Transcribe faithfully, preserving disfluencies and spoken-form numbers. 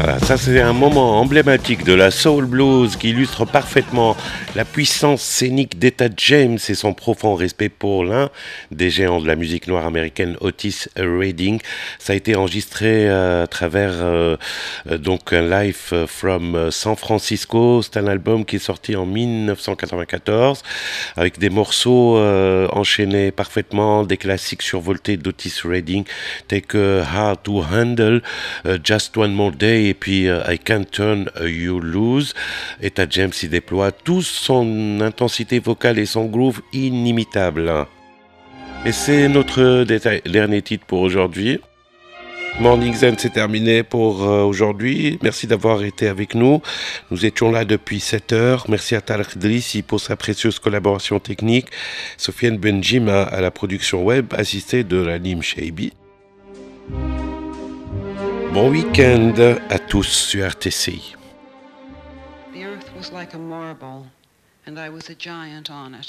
Voilà, ça c'est un moment emblématique de la soul blues qui illustre parfaitement la puissance scénique d'Etta James et son profond respect pour l'un des géants de la musique noire américaine, Otis Redding. Ça a été enregistré euh, à travers euh, euh, donc un live from San Francisco. C'est un album qui est sorti en dix-neuf cent quatre-vingt-quatorze avec des morceaux euh, enchaînés parfaitement, des classiques survoltés d'Otis Redding, tels que Hard to Handle, uh, Just One More Day et puis uh, I Can't Turn You Loose. Etta James y déploie toute son intensité vocale et son groove inimitable. Et c'est notre détail, dernier titre pour aujourd'hui. Morning Zen, c'est terminé pour euh, aujourd'hui. Merci d'avoir été avec nous. Nous étions là depuis sept heures. Merci à Talal Idrissi pour sa précieuse collaboration technique. Sofiane Benjima à la production web, assistée de Ranim Shaibi. Bon week-end à tous sur R T C. The earth was like a marble, and I was a giant on it.